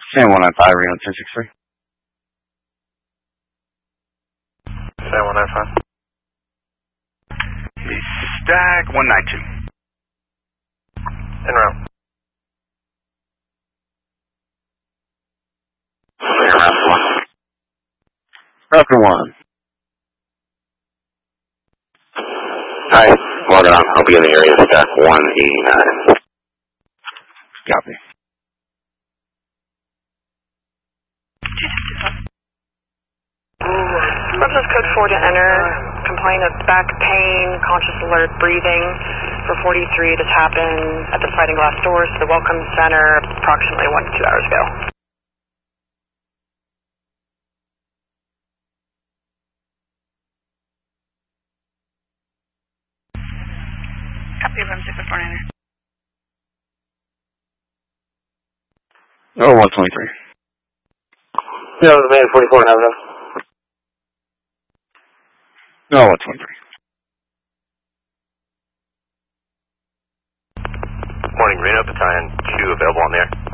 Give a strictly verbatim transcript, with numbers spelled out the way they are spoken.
San one nine five, Reno ten six three. San one nine five. Stack one nine two. En route. Raptor one. Raptor one. Hi, well done. I'll be in the area, stack one eighty-nine. Copy. Reference code four to enter. Complaint of back pain, conscious alert breathing for forty-three. This happened at the sliding glass doors to the Welcome Center approximately one to two hours ago. Copy from six four nine. Oh, one twenty-three. No, the man forty-four, have enough. No, one twenty-three. Morning, Reno, battalion two available on there.